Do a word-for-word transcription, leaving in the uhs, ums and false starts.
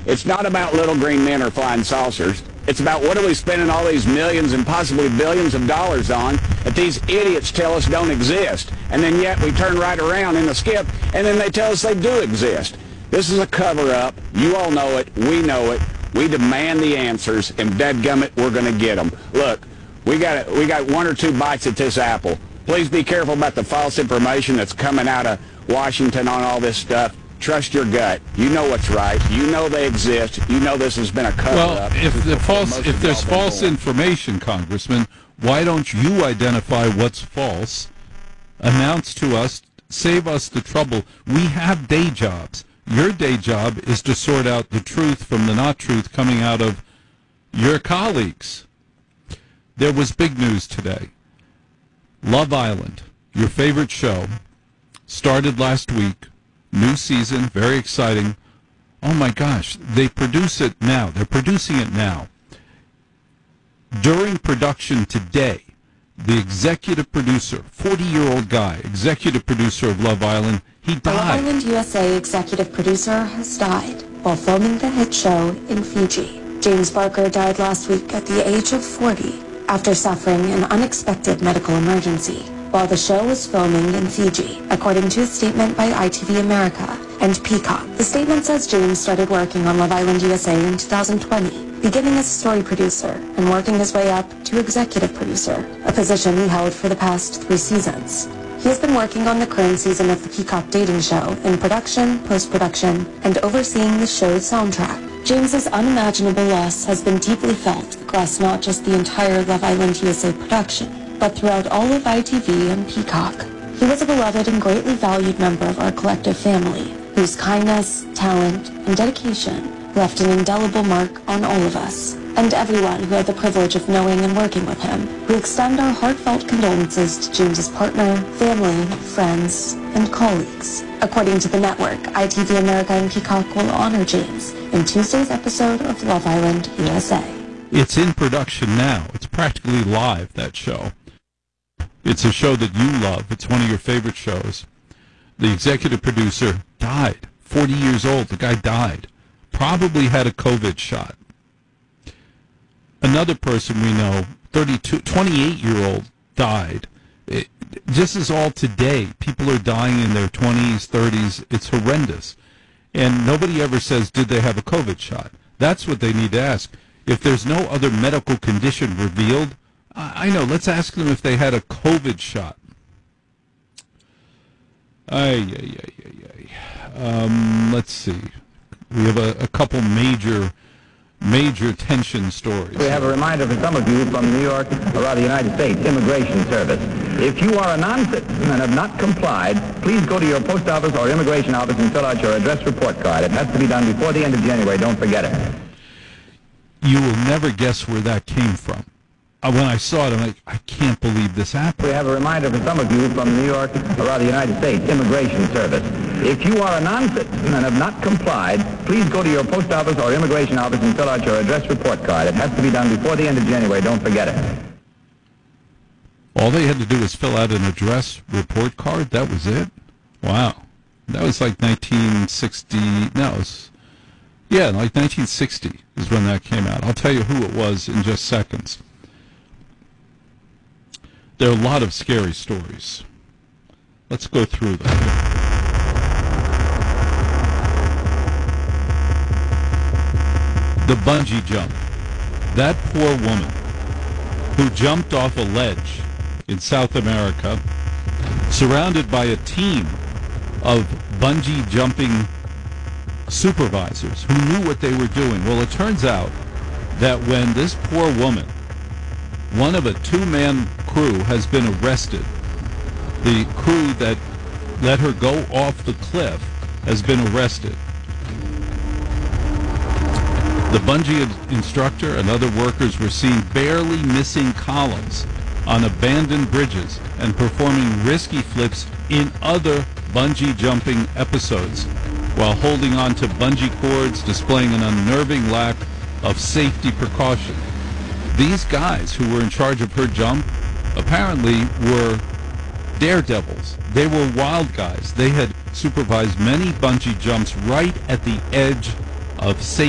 It's not about little green men or flying saucers. It's about what are we spending all these millions and possibly billions of dollars on that these idiots tell us don't exist. And then yet we turn right around in the skip, and then they tell us they do exist. This is a cover-up. You all know it. We know it. We demand the answers, and dadgummit, we're going to get them. Look, we got we got one or two bites at this apple. Please be careful about the false information that's coming out of Washington on all this stuff. Trust your gut. You know what's right. You know they exist. You know this has been a cover-up. Well, if the false, if there's false information, Congressman, why don't you identify what's false, announce to us, save us the trouble? We have day jobs. Your day job is to sort out the truth from the not truth coming out of your colleagues. There was big news today. Love Island, your favorite show, started last week. New season, very exciting. Oh my gosh, they produce it now. They're producing it now. During production today, the executive producer, forty-year-old guy, executive producer of Love Island, he died. Love Island U S A executive producer has died while filming the hit show in Fiji. James Barker died last week at the age of forty after suffering an unexpected medical emergency while the show was filming in Fiji, according to a statement by I T V America and Peacock. The statement says James started working on Love Island U S A in two thousand twenty, beginning as story producer and working his way up to executive producer, a position he held for the past three seasons. He has been working on the current season of the Peacock dating show in production, post-production, and overseeing the show's soundtrack. James's unimaginable loss has been deeply felt across not just the entire Love Island U S A production, but throughout all of I T V and Peacock. He was a beloved and greatly valued member of our collective family, whose kindness, talent, and dedication left an indelible mark on all of us, and everyone who had the privilege of knowing and working with him. We extend our heartfelt condolences to James's partner, family, friends, and colleagues. According to the network, I T V America and Peacock will honor James in Tuesday's episode of Love Island U S A. It's in production now. It's practically live, that show. It's a show that you love. It's one of your favorite shows. The executive producer died. forty years old. The guy died. Probably had a COVID shot. Another person we know, thirty-two, twenty-eight-year-old, died. It, this is all today. People are dying in their twenties, thirties. It's horrendous. And nobody ever says, did they have a COVID shot? That's what they need to ask. If there's no other medical condition revealed, I, I know, let's ask them if they had a COVID shot. Ay, ay, ay, ay, ay. Um, let's see. We have a, a couple major... major tension stories. We have a reminder for some of you from New York or rather the United States Immigration Service. If you are a non-citizen and have not complied, please go to your post office or immigration office and fill out your address report card. It has to be done before the end of January. Don't forget it. You will never guess where that came from. Uh, when I saw it, I'm like, I can't believe this happened. We have a reminder for some of you from New York or rather the United States Immigration Service. If you are a non-citizen and have not complied, please go to your post office or immigration office and fill out your address report card. It has to be done before the end of January. Don't forget it. All they had to do was fill out an address report card? That was it? Wow. That was like nineteen sixty. No, it was, yeah, like nineteen sixty is when that came out. I'll tell you who it was in just seconds. There are a lot of scary stories. Let's go through them. The bungee jump. That poor woman who jumped off a ledge in South America, surrounded by a team of bungee jumping supervisors who knew what they were doing. Well, it turns out that when this poor woman, one of a two-man crew, has been arrested, the crew that let her go off the cliff has been arrested. The bungee instructor and other workers were seen barely missing columns on abandoned bridges and performing risky flips in other bungee jumping episodes while holding on to bungee cords, displaying an unnerving lack of safety precaution. These guys who were in charge of her jump apparently were daredevils. They were wild guys. They had supervised many bungee jumps right at the edge of safety.